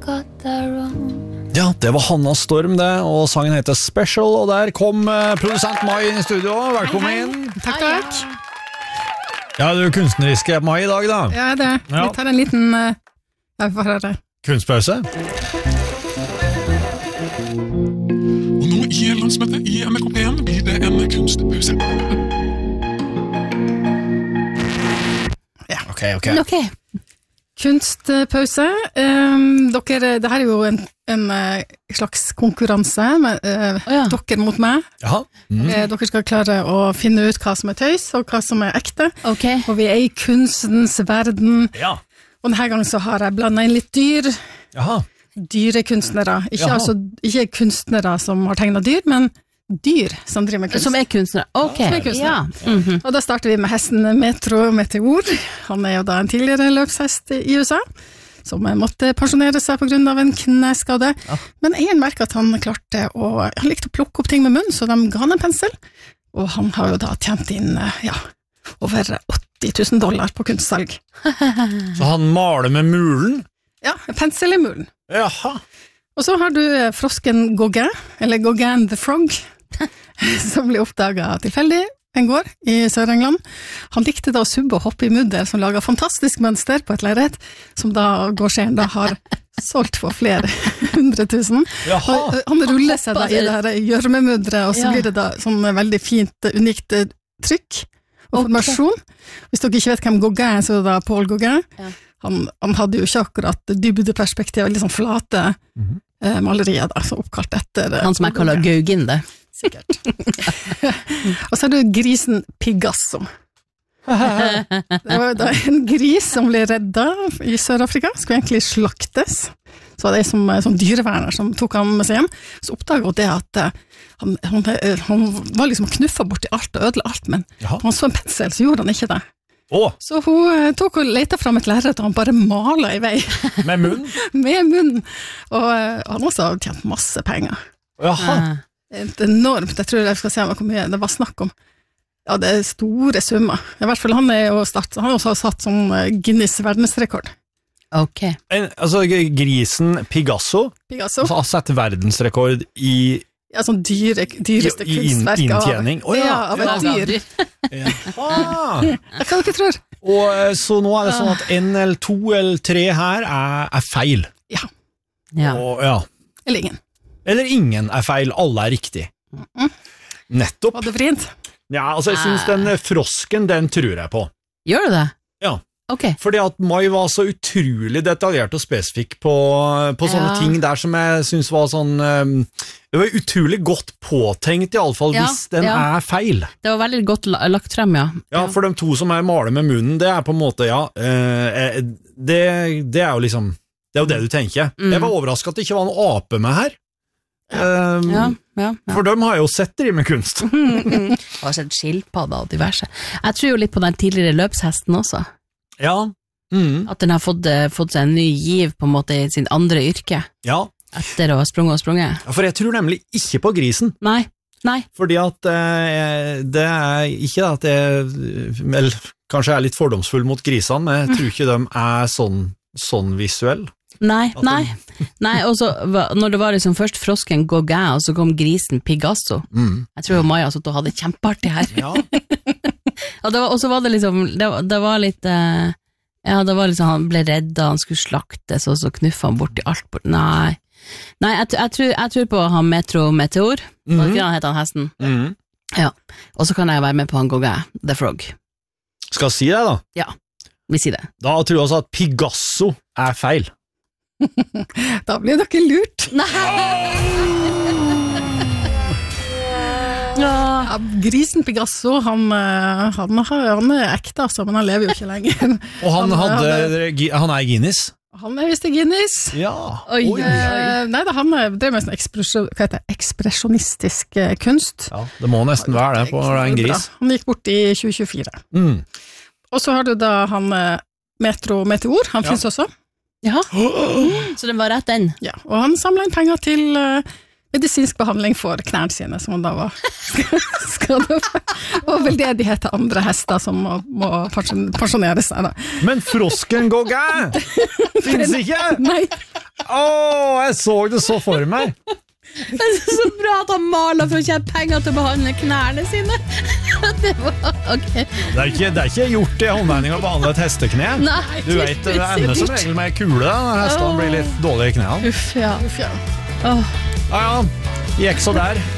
got that wrong. Ja, det var Hanna Storm det, og sangen heter Special, og der kom produsent Mai inn i studio. Velkommen inn. Takk. Ja, du er kunstneriske Mai I dag da. Ja, det. Vi tar en liten jeg får høre. Kunstpause. Og nå I landsmøtet I NRK P1 blir det en kunstpause. Ja. Ok. Kunstpause. Det her jo en slags konkurranse med dere mot meg. Jaha. Dere skal klare å finne ut hva som tøys og hva som ekte. Okay. Og vi I kunstens verden. Ja. Og denne gangen så har jeg blandet inn litt dyr. Jaha. Dyrekunstnere. Ikke kunstnere som har tegnet dyr, men dyr som driver med kunst. Som kunstnere. Ok. Som kunstnere. Ja. Og da starter vi med hesten Metro Meteor. Han jo da en tidligere løpshest I USA, som måtte pensjonere seg på grunn av en kneskade. Ja. Men en merket at han klarte han likte å plukke opp ting med munn, så de ga han en pensel. Og han har jo da tjent inn, over $80,000 på kunstsalg. Så han maler med mulen? Ja, en pensel I mulen. Jaha. Og så har du frosken Gauguin, eller Gauguin the Frog, som ble oppdaget tilfeldig en gård I Sør-England. Han likte da å subbe og hoppe I mudder, som laget fantastisk mønster på et lerret, som da gårdseieren da har solgt for flere 100,000. Han ruller seg da I det her gjørmemudderet, og så blir det da sånn veldig fint, unikt trykk og formasjon. Hvis dere ikke vet hvem Gauguin så da Paul Gauguin. Ja. Han hadde jo ikke akkurat dybdeperspektiv, veldig sånn flate malerier da, så oppkalt etter han som jeg kaller Gauguin det. Sikkert. Og så har du grisen Picasso. Det var da en gris som ble reddet I Sør-Afrika, skulle egentlig slaktes. Så var det som dyreverner som tok han med seg hjem. Så oppdaget hun det at han var liksom knuffet bort I alt og ødela alt, men han så en pensel, så gjorde han ikke det. Så hun tok og lette fram et lerret, og han bare malet I vei. Med munn? Med munn. Og han også har tjent masse penger. Jaha. Enormt, jeg tror jeg skal se hvor mye det var snakk om. Ja, det store summer. I hvert fall han jo han har også satt som Guinness verdensrekord. Ok. Altså grisen Picasso har satt verdensrekord I sånn dyreste kunstverk inntjening. Av et dyr. Hva dere tror? Og så nå det sånn at 1 eller 2 eller 3 her feil. Ja. Eller ingen feil, alle riktig. Nettopp. Var det vrient? Ja, altså jeg synes den frosken, den tror jeg på. Gjør du det? Ja. Okay. Fordi at Mai var så utrolig detaljert og spesifikk på sånne ting der som jeg synes var sånn det var utrolig godt påtenkt I alle fall hvis den feil. Det var veldig godt lagt frem, Ja, for de to som maler med munnen, det på en måte, det jo liksom, det jo det du tenker. Jeg var overrasket at det ikke var noen ape med her. For de har jo sett det med kunst. Jeg har sett skilpadder og diverse. Jeg tror jo litt på den tidligere løpshesten også. Ja. At den har fått seg en ny giv på en måte I sin andre yrke. Ja. Etter å ha sprunget. Ja, for jeg tror nemlig ikke på grisen. Nei. Fordi at det ikke at jeg kanskje litt fordomsfull mot grisene, men jeg tror ikke de sånn visuell. Nei, og så når det var liksom først frosken Gauguin, og så kom grisen Picasso. Jeg tror Maja så hadde kjempeartig her. Ja. Og så var det liksom, det var litt, det var liksom, han ble reddet, han skulle slaktes, og så knuffet han bort I alt. Nei, jeg tror på han Metro Meteor, hva heter han hesten? Ja, og så kan jeg være med på han Gauguin, The Frog. Skal jeg si det da? Ja, vi sier det. Da tror jeg også at Picasso feil. Da blir dere lurt. Ja, grisen Picasso, han ekte, altså, men han lever jo ikke lenger. Og han Guinness? Han visst I Guinness. Ja. Nei, han drev med sånn ekspresjonistisk kunst. Ja, det må nesten være det på en gris. Han gikk bort I 2024. Og så har du da han Metro Meteor, han finnes også. Ja, så den var rett den. Ja, og han samlet inn penger til medisinsk behandling for knærne sine, som han da var skadet for. Og veldedighet til andre hester som må pensjonere seg da. Men frosken Gauguin finnes ikke! Nei. Jeg så det så for meg. Det så bra at han maler for å tjene penger til å behandle knærne sine. Det var ok. Det er ikke gjort i håndvending å behandle et hestekne. Nei, du vet, det ender som regel med kule når hestene blir litt dårlige i knærne. Uff, ja. Uff, ja. Ja, gikk så der.